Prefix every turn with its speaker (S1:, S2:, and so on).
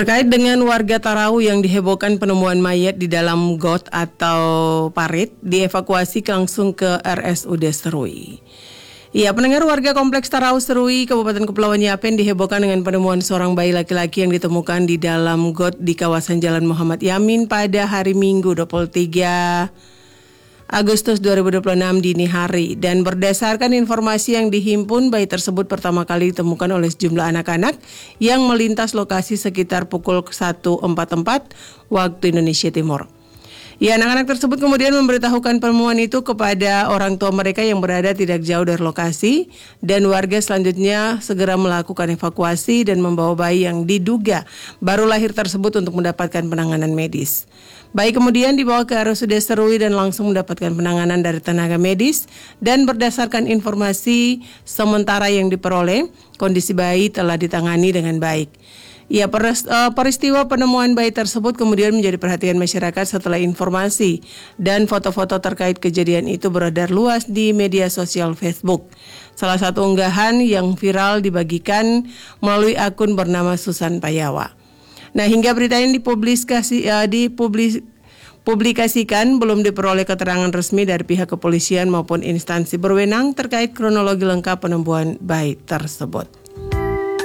S1: Terkait dengan warga Tarau yang dihebohkan penemuan mayat di dalam got atau parit, dievakuasi langsung ke RSUD Serui. Ya, pendengar, warga kompleks Tarau Serui, Kabupaten Kepulauan Yapen dihebohkan dengan penemuan seorang bayi laki-laki yang ditemukan di dalam got di kawasan Jalan Muhammad Yamin pada hari Minggu 23 Agustus 2026 dini hari. Dan berdasarkan informasi yang dihimpun, bayi tersebut pertama kali ditemukan oleh sejumlah anak-anak yang melintas lokasi sekitar pukul 1.44 waktu Indonesia Timur. Ya, anak-anak tersebut kemudian memberitahukan penemuan itu kepada orang tua mereka yang berada tidak jauh dari lokasi, dan warga selanjutnya segera melakukan evakuasi dan membawa bayi yang diduga baru lahir tersebut untuk mendapatkan penanganan medis. Bayi kemudian dibawa ke RSUD Serui dan langsung mendapatkan penanganan dari tenaga medis, dan berdasarkan informasi sementara yang diperoleh, kondisi bayi telah ditangani dengan baik. Ya, peristiwa penemuan bayi tersebut kemudian menjadi perhatian masyarakat setelah informasi dan foto-foto terkait kejadian itu beredar luas di media sosial Facebook. Salah satu unggahan yang viral dibagikan melalui akun bernama Susan Payawa. Nah, hingga berita ini dipublikasikan, belum diperoleh keterangan resmi dari pihak kepolisian maupun instansi berwenang terkait kronologi lengkap penemuan bayi tersebut.